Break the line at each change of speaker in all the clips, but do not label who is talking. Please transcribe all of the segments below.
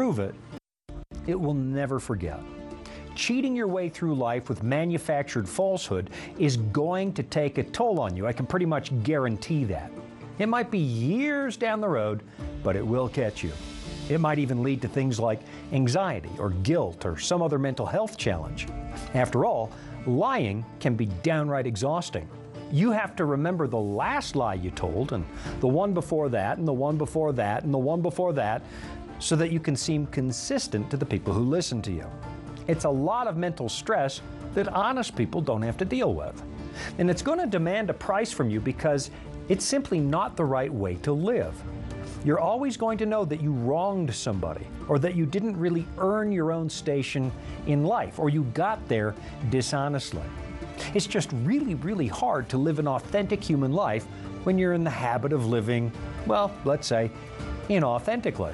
prove it, it will never forget. Cheating your way through life with manufactured falsehood is going to take a toll on you. I can pretty much guarantee that. It might be years down the road, but it will catch you. It might even lead to things like anxiety or guilt or some other mental health challenge. After all, lying can be downright exhausting. You have to remember the last lie you told, and the one before that, and the one before that, and the one before that, so that you can seem consistent to the people who listen to you. It's a lot of mental stress that honest people don't have to deal with. And it's going to demand a price from you because it's simply not the right way to live. You're always going to know that you wronged somebody, or that you didn't really earn your own station in life, or you got there dishonestly. It's just really, really hard to live an authentic human life when you're in the habit of living, well, let's say, inauthentically.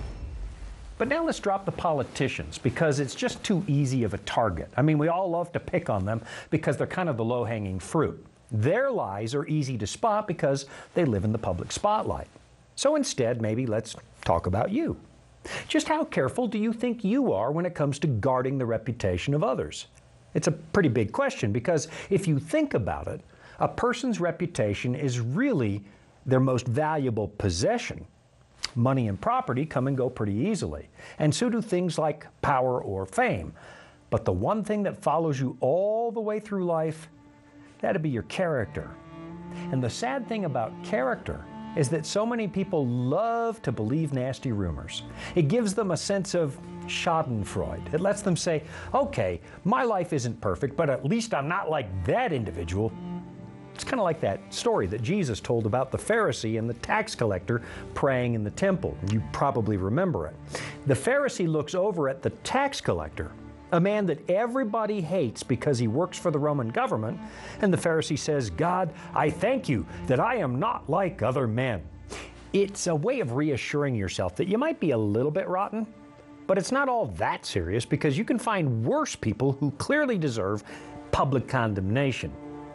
But now let's drop the politicians, because it's just too easy of a target. I mean, we all love to pick on them because they're kind of the low-hanging fruit. Their lies are easy to spot because they live in the public spotlight. So instead, maybe let's talk about you. Just how careful do you think you are when it comes to guarding the reputation of others? It's a pretty big question, because if you think about it, a person's reputation is really their most valuable possession. Money and property come and go pretty easily, and so do things like power or fame. But the one thing that follows you all the way through life, that'd be your character. And the sad thing about character is that so many people love to believe nasty rumors. It gives them a sense of schadenfreude. It lets them say, okay, my life isn't perfect, but at least I'm not like that individual. It's kind of like that story that Jesus told about the Pharisee and the tax collector praying in the temple. You probably remember it. The Pharisee looks over at the tax collector, a man that everybody hates because he works for the Roman government, and the Pharisee says, God, I thank you that I am not like other men. It's a way of reassuring yourself that you might be a little bit rotten, but it's not all that serious, because you can find worse people who clearly deserve public condemnation.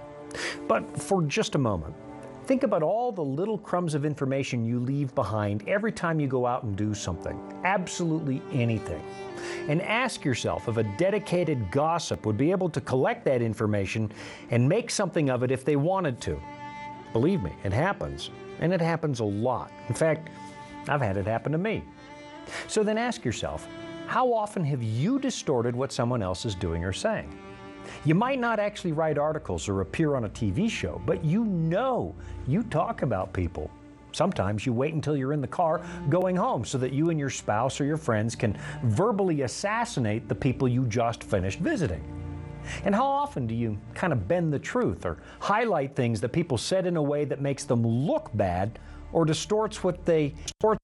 But for just a moment, think about all the little crumbs of information you leave behind every time you go out and do something, absolutely anything. And ask yourself if a dedicated gossip would be able to collect that information and make something of it if they wanted to. Believe me, it happens, and it happens a lot. In fact, I've had it happen to me. So then ask yourself, how often have you distorted what someone else is doing or saying? You might not actually write articles or appear on a TV show, but you know you talk about people. Sometimes you wait until you're in the car going home so that you and your spouse or your friends can verbally assassinate the people you just finished visiting. And how often do you kind of bend the truth or highlight things that people said in a way that makes them look bad or distorts what they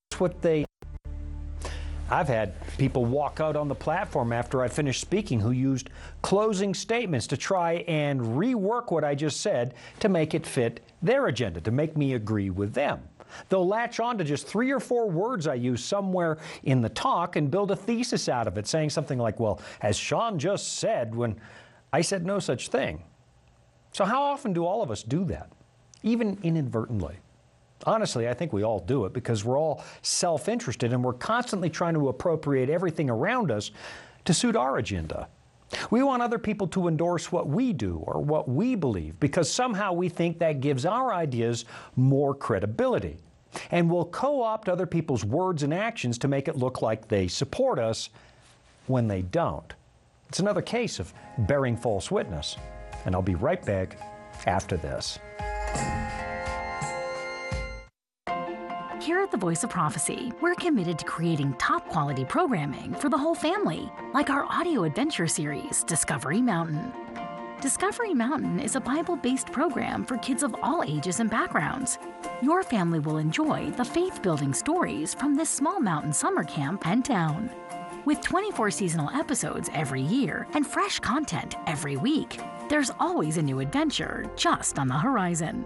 I've had people walk out on the platform after I finished speaking who used closing statements to try and rework what I just said to make it fit their agenda, to make me agree with them. They'll latch on to just 3 or 4 words I use somewhere in the talk and build a thesis out of it, saying something like, well, as Sean just said, when I said no such thing. So how often do all of us do that, even inadvertently? Honestly, I think we all do it because we're all self-interested and we're constantly trying to appropriate everything around us to suit our agenda. We want other people to endorse what we do or what we believe because somehow we think that gives our ideas more credibility. And we'll co-opt other people's words and actions to make it look like they support us when they don't. It's another case of bearing false witness. And I'll be right back after this.
Here at the Voice of Prophecy, we're committed to creating top-quality programming for the whole family, like our audio adventure series, Discovery Mountain. Discovery Mountain is a Bible-based program for kids of all ages and backgrounds. Your family will enjoy the faith-building stories from this small mountain summer camp and town. With 24 seasonal episodes every year and fresh content every week, there's always a new adventure just on the horizon.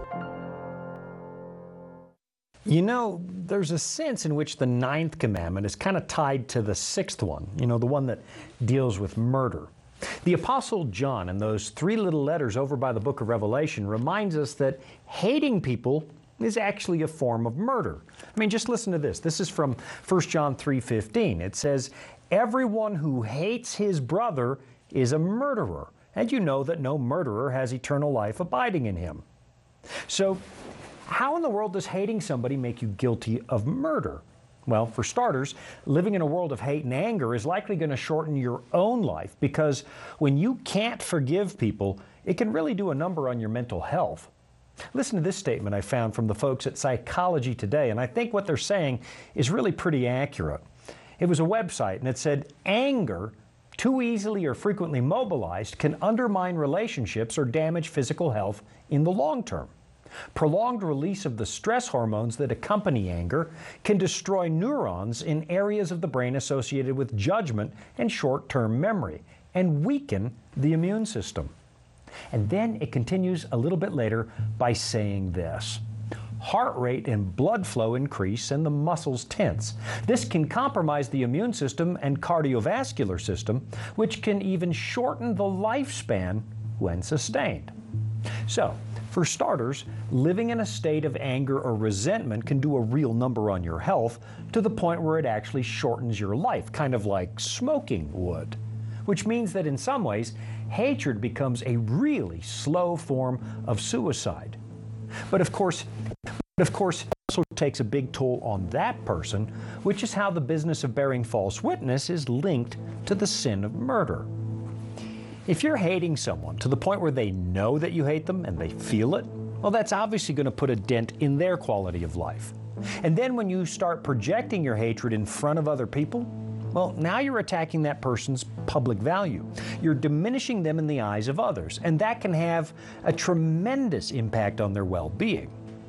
You know, there's a sense in which the 9th commandment is kind of tied to the 6th one, the one that deals with murder. The Apostle John, in those 3 little letters over by the book of Revelation, reminds us that hating people is actually a form of murder. I mean, just listen to this. This is from 1 John 3:15. It says, "Everyone who hates his brother is a murderer, and you know that no murderer has eternal life abiding in him." So, how in the world does hating somebody make you guilty of murder? Well, for starters, living in a world of hate and anger is likely going to shorten your own life, because when you can't forgive people, it can really do a number on your mental health. Listen to this statement I found from the folks at Psychology Today, and I think what they're saying is really pretty accurate. It was a website, and it said, "Anger, too easily or frequently mobilized, can undermine relationships or damage physical health in the long term. Prolonged release of the stress hormones that accompany anger can destroy neurons in areas of the brain associated with judgment and short-term memory, and weaken the immune system." And then it continues a little bit later by saying this: "Heart rate and blood flow increase and the muscles tense. This can compromise the immune system and cardiovascular system, which can even shorten the lifespan when sustained." So, for starters, living in a state of anger or resentment can do a real number on your health, to the point where it actually shortens your life, kind of like smoking would. Which means that in some ways, hatred becomes a really slow form of suicide. But of course, it also takes a big toll on that person, which is how the business of bearing false witness is linked to the sin of murder. If you're hating someone to the point where they know that you hate them and they feel it, well, that's obviously going to put a dent in their quality of life. And then when you start projecting your hatred in front of other people, well, now you're attacking that person's public value. You're diminishing them in the eyes of others, and that can have a tremendous impact on their well-being.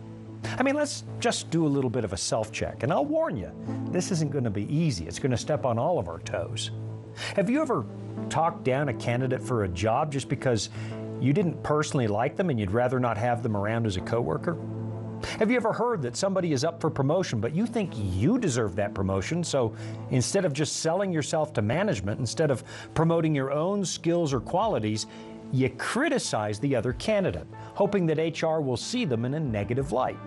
I mean, let's just do a little bit of a self-check, and I'll warn you, this isn't going to be easy. It's going to step on all of our toes. Have you ever talked down a candidate for a job just because you didn't personally like them and you'd rather not have them around as a coworker? Have you ever heard that somebody is up for promotion, but you think you deserve that promotion, so instead of just selling yourself to management, instead of promoting your own skills or qualities, you criticize the other candidate, hoping that HR will see them in a negative light?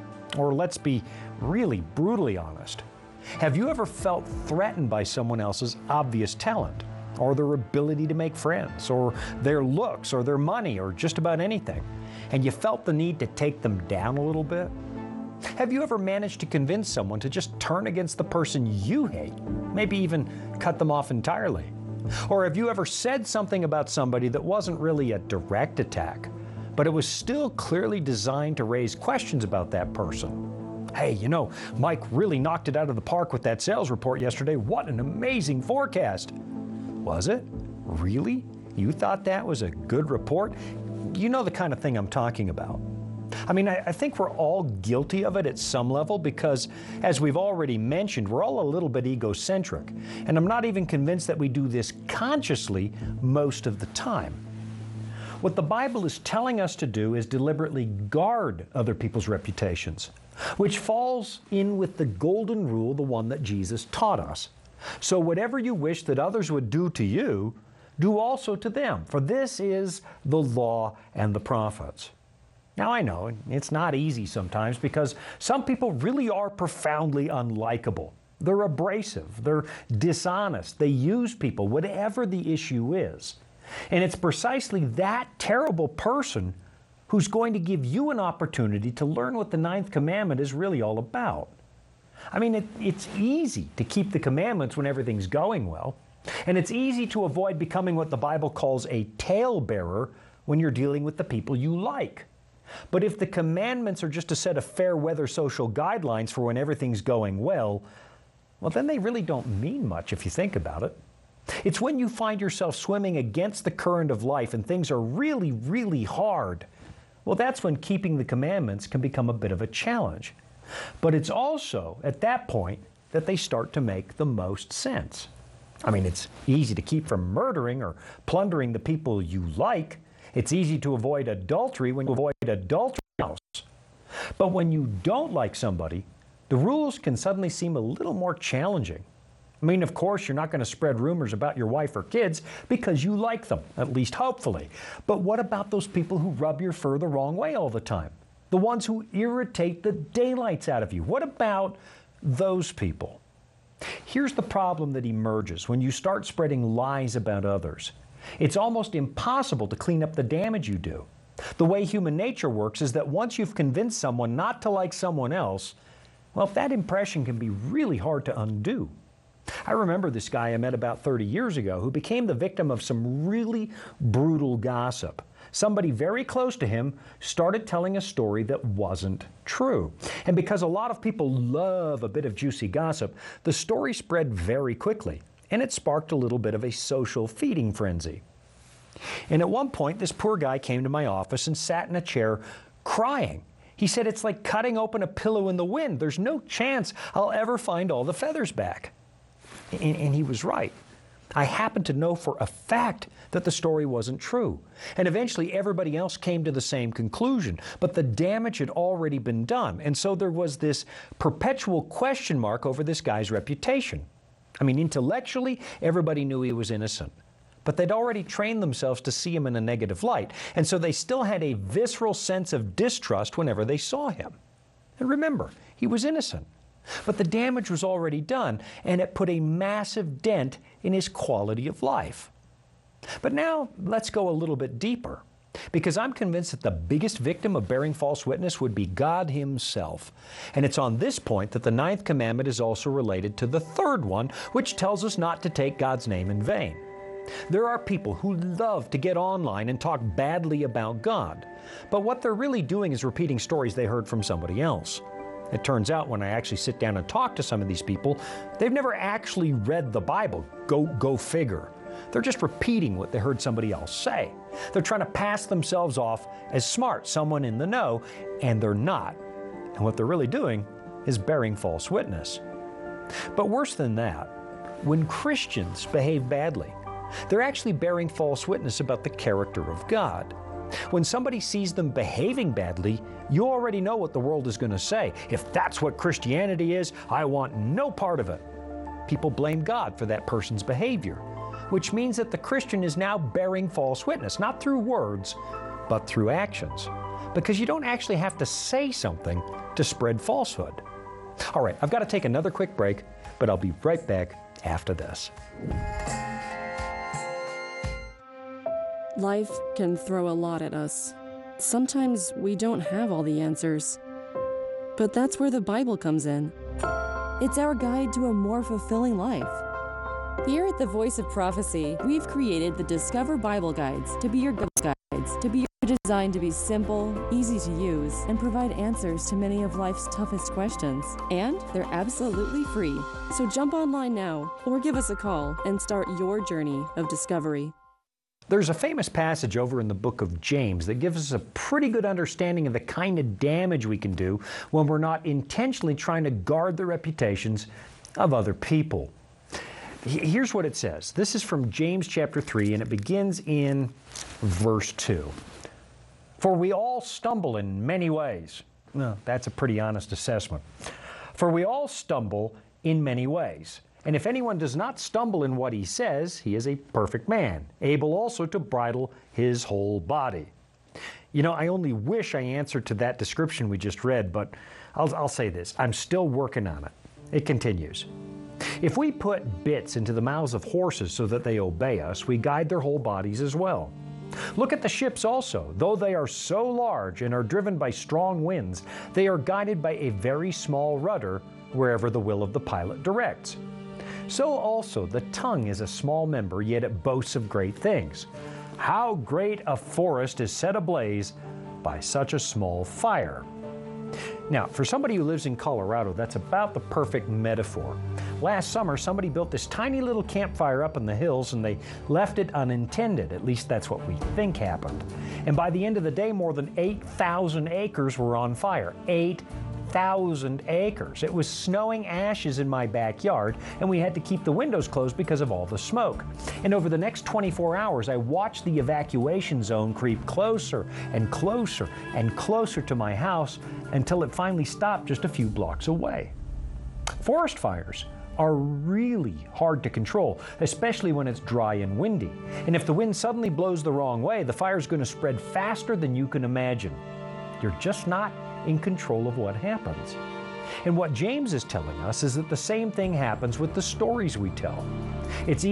Or let's be really brutally honest. Have you ever felt threatened by someone else's obvious talent, or their ability to make friends, or their looks, or their money, or just about anything, and you felt the need to take them down a little bit? Have you ever managed to convince someone to just turn against the person you hate, maybe even cut them off entirely? Or have you ever said something about somebody that wasn't really a direct attack, but it was still clearly designed to raise questions about that person? "Hey, you know, Mike really knocked it out of the park with that sales report yesterday. What an amazing forecast." Was it? Really? You thought that was a good report? You know the kind of thing I'm talking about. I mean, I think we're all guilty of it at some level because, as we've already mentioned, we're all a little bit egocentric. And I'm not even convinced that we do this consciously most of the time. What the Bible is telling us to do is deliberately guard other people's reputations, which falls in with the golden rule, the one that Jesus taught us. So whatever you wish that others would do to you, do also to them, for this is the law and the prophets. Now I know it's not easy sometimes because some people really are profoundly unlikable. They're abrasive, they're dishonest, they use people, whatever the issue is. And it's precisely that terrible person who's going to give you an opportunity to learn what the 9th commandment is really all about. I mean, it's easy to keep the commandments when everything's going well, and it's easy to avoid becoming what the Bible calls a talebearer when you're dealing with the people you like. But if the commandments are just a set of fair-weather social guidelines for when everything's going well, then they really don't mean much if you think about it. It's when you find yourself swimming against the current of life and things are really, really hard, well, that's when keeping the commandments can become a bit of a challenge. But it's also at that point that they start to make the most sense. I mean, it's easy to keep from murdering or plundering the people you like. It's easy to avoid adultery when you avoid adultery. But when you don't like somebody, the rules can suddenly seem a little more challenging. I mean, of course, you're not going to spread rumors about your wife or kids because you like them, at least hopefully. But what about those people who rub your fur the wrong way all the time? the ones who irritate the daylights out of you. What about those people? Here's the problem that emerges when you start spreading lies about others. It's almost impossible to clean up the damage you do. The way human nature works is that once you've convinced someone not to like someone else, well, that impression can be really hard to undo. I remember this guy I met about 30 years ago who became the victim of some really brutal gossip. Somebody very close to him started telling a story that wasn't true. And because a lot of people love a bit of juicy gossip, the story spread very quickly, and it sparked a little bit of a social feeding frenzy. And at one point, this poor guy came to my office and sat in a chair crying. He said, "It's like cutting open a pillow in the wind. There's no chance I'll ever find all the feathers back." And he was right. I happened to know for a fact that the story wasn't true. And eventually everybody else came to the same conclusion. But the damage had already been done. And so there was this perpetual question mark over this guy's reputation. I mean, intellectually, everybody knew he was innocent. But they'd already trained themselves to see him in a negative light. And so they still had a visceral sense of distrust whenever they saw him. And remember, he was innocent. But the damage was already done, and it put a massive dent in his quality of life. But now, let's go a little bit deeper, because I'm convinced that the biggest victim of bearing false witness would be God Himself. And it's on this point that the 9th commandment is also related to the 3rd one, which tells us not to take God's name in vain. There are people who love to get online and talk badly about God, but what they're really doing is repeating stories they heard from somebody else. It turns out when I actually sit down and talk to some of these people, they've never actually read the Bible. Go figure. They're just repeating what they heard somebody else say. They're trying to pass themselves off as smart, someone in the know, and they're not. And what they're really doing is bearing false witness. But worse than that, when Christians behave badly, they're actually bearing false witness about the character of God. When somebody sees them behaving badly, you already know what the world is going to say. If that's what Christianity is, I want no part of it. People blame God for that person's behavior, which means that the Christian is now bearing false witness, not through words, but through actions. Because you don't actually have to say something to spread falsehood. All right, I've got to take another quick break, but I'll be right back after this.
Life can throw a lot at us. Sometimes we don't have all the answers. But that's where the Bible comes in. It's our guide to a more fulfilling life. Here at the Voice of Prophecy, we've created the Discover Bible Guides to be your guides, designed to be simple, easy to use, and provide answers to many of life's toughest questions. And they're absolutely free. So jump online now, or give us a call and start your journey of discovery.
There's a famous passage over in the book of James that gives us a pretty good understanding of the kind of damage we can do when we're not intentionally trying to guard the reputations of other people. Here's what it says. This is from James chapter 3, and it begins in verse 2. For we all stumble in many ways. Well, that's a pretty honest assessment. For we all stumble in many ways. And if anyone does not stumble in what he says, he is a perfect man, able also to bridle his whole body. You know, I only wish I answered to that description we just read, but I'll say this. I'm still working on it. It continues. If we put bits into the mouths of horses so that they obey us, we guide their whole bodies as well. Look at the ships also. Though they are so large and are driven by strong winds, they are guided by a very small rudder wherever the will of the pilot directs. So also the tongue is a small member, yet it boasts of great things. How great a forest is set ablaze by such a small fire. Now, for somebody who lives in Colorado, that's about the perfect metaphor. Last summer, somebody built this tiny little campfire up in the hills and they left it unattended. At least that's what we think happened. And by the end of the day, more than 8,000 acres were on fire. 8,000 acres. It was snowing ashes in my backyard, and we had to keep the windows closed because of all the smoke. And over the next 24 hours, I watched the evacuation zone creep closer and closer and closer to my house until it finally stopped just a few blocks away. Forest fires are really hard to control, especially when it's dry and windy. And if the wind suddenly blows the wrong way, the fire is going to spread faster than you can imagine. You're just not in control of what happens. And what James is telling us is that the same thing happens with the stories we tell. It's